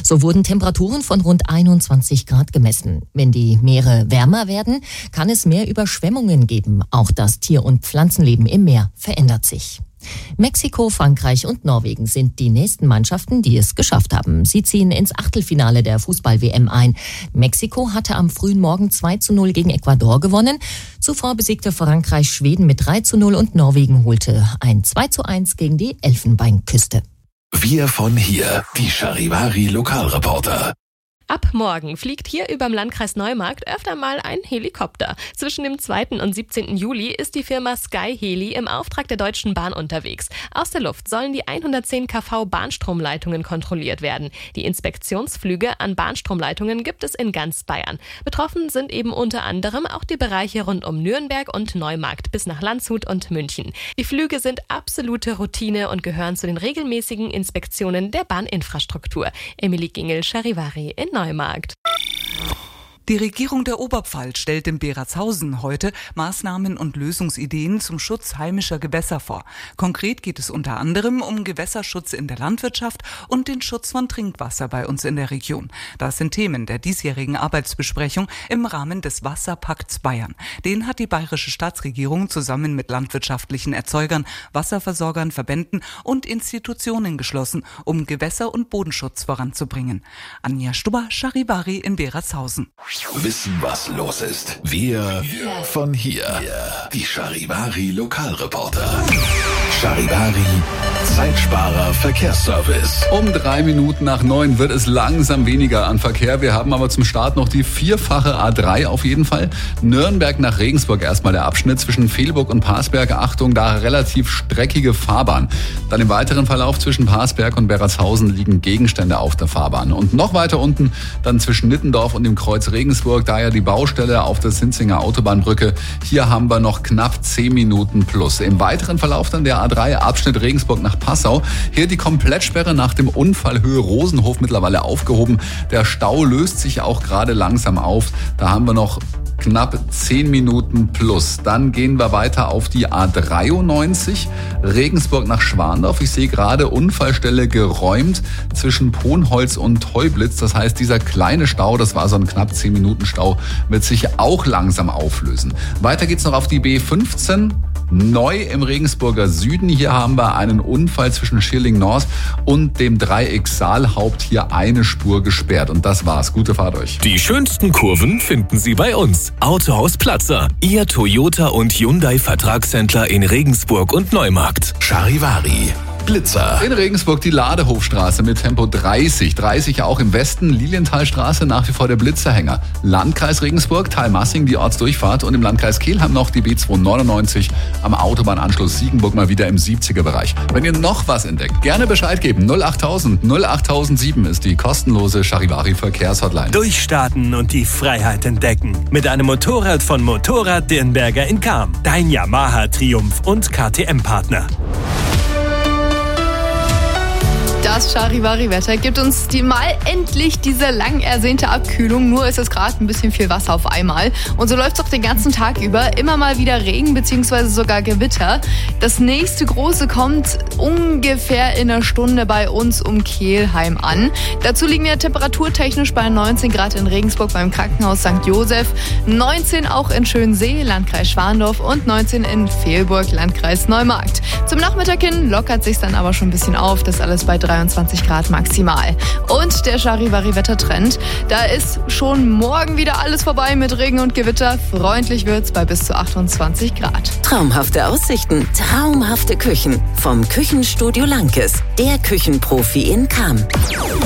So wurden Temperaturen von rund 21 Grad gemessen. Wenn die Meere wärmer werden, kann es mehr Überschwemmungen geben. Auch das Tier- und Pflanzenleben im Meer verändert sich. Mexiko, Frankreich und Norwegen sind die nächsten Mannschaften, die es geschafft haben. Sie ziehen ins Achtelfinale der Fußball-WM ein. Mexiko hatte am frühen Morgen 2:0 gegen Ecuador gewonnen. Zuvor besiegte Frankreich Schweden mit 3:0 und Norwegen holte ein 2:1 gegen die Elfenbeinküste. Wir von hier, die Charivari Lokalreporter. Ab morgen fliegt hier überm Landkreis Neumarkt öfter mal ein Helikopter. Zwischen dem 2. und 17. Juli ist die Firma Sky Heli im Auftrag der Deutschen Bahn unterwegs. Aus der Luft sollen die 110 kV Bahnstromleitungen kontrolliert werden. Die Inspektionsflüge an Bahnstromleitungen gibt es in ganz Bayern. Betroffen sind eben unter anderem auch die Bereiche rund um Nürnberg und Neumarkt bis nach Landshut und München. Die Flüge sind absolute Routine und gehören zu den regelmäßigen Inspektionen der Bahninfrastruktur. Emilie Gingel, Charivari in Neumarkt. Die Regierung der Oberpfalz stellt in Beratshausen heute Maßnahmen und Lösungsideen zum Schutz heimischer Gewässer vor. Konkret geht es unter anderem um Gewässerschutz in der Landwirtschaft und den Schutz von Trinkwasser bei uns in der Region. Das sind Themen der diesjährigen Arbeitsbesprechung im Rahmen des Wasserpakts Bayern. Den hat die bayerische Staatsregierung zusammen mit landwirtschaftlichen Erzeugern, Wasserversorgern, Verbänden und Institutionen geschlossen, um Gewässer- und Bodenschutz voranzubringen. Anja Stubber, Charivari in Beratshausen. Wissen, was los ist. Wir von hier. Die Charivari Lokalreporter. Charivari Zeitsparer Verkehrsservice. Um 3 Minuten nach 9 wird es langsam weniger an Verkehr. Wir haben aber zum Start noch die 4-fache A3 auf jeden Fall. Nürnberg nach Regensburg erstmal der Abschnitt zwischen Velburg und Parsberg. Achtung, da relativ streckige Fahrbahn. Dann im weiteren Verlauf zwischen Parsberg und Beratshausen liegen Gegenstände auf der Fahrbahn. Und noch weiter unten dann zwischen Nittendorf und dem Kreuz Regensburg, da ja die Baustelle auf der Sinzinger Autobahnbrücke. Hier haben wir noch knapp 10 Minuten plus. Im weiteren Verlauf dann der A3 Abschnitt Regensburg nach Passau. Hier die Komplettsperre nach dem Unfall Höhe Rosenhof mittlerweile aufgehoben. Der Stau löst sich auch gerade langsam auf. Da haben wir noch knapp 10 Minuten plus. Dann gehen wir weiter auf die A93, Regensburg nach Schwandorf. Ich sehe gerade Unfallstelle geräumt zwischen Ponholz und Teublitz. Das heißt, dieser kleine Stau, das war so ein knapp 10 Minuten Stau, wird sich auch langsam auflösen. Weiter geht's noch auf die B15. Neu im Regensburger Süden. Hier haben wir einen Unfall zwischen Schilling North und dem Dreieck Saalhaupt. Hier eine Spur gesperrt. Und das war's. Gute Fahrt euch. Die schönsten Kurven finden Sie bei uns. Autohaus Platzer. Ihr Toyota und Hyundai Vertragshändler in Regensburg und Neumarkt. Charivari. Blitzer. In Regensburg die Ladehofstraße mit Tempo 30. 30 auch im Westen. Lilienthalstraße nach wie vor der Blitzerhänger. Landkreis Regensburg, Thalmassing die Ortsdurchfahrt. Und im Landkreis Kelheim noch die B299 am Autobahnanschluss Siegenburg mal wieder im 70er-Bereich. Wenn ihr noch was entdeckt, gerne Bescheid geben. 08000 08007 ist die kostenlose Charivari-Verkehrshotline. Durchstarten und die Freiheit entdecken. Mit einem Motorrad von Motorrad Dirnberger in Cham. Dein Yamaha Triumph und KTM-Partner. Das Charivari-Wetter gibt uns mal endlich diese lang ersehnte Abkühlung. Nur ist es gerade ein bisschen viel Wasser auf einmal. Und so läuft es auch den ganzen Tag über. Immer mal wieder Regen bzw. sogar Gewitter. Das nächste große kommt ungefähr in einer Stunde bei uns um Kelheim an. Dazu liegen wir temperaturtechnisch bei 19 Grad in Regensburg beim Krankenhaus St. Josef, 19 auch in Schönsee, Landkreis Schwandorf und 19 in Velburg, Landkreis Neumarkt. Zum Nachmittag hin lockert sich dann aber schon ein bisschen auf. Das alles bei 23 Grad maximal. Und der Charivari-Wettertrend, da ist schon morgen wieder alles vorbei mit Regen und Gewitter. Freundlich wird's bei bis zu 28 Grad. Traumhafte Aussichten, traumhafte Küchen. Vom Küchenstudio Lankes, der Küchenprofi in Cham.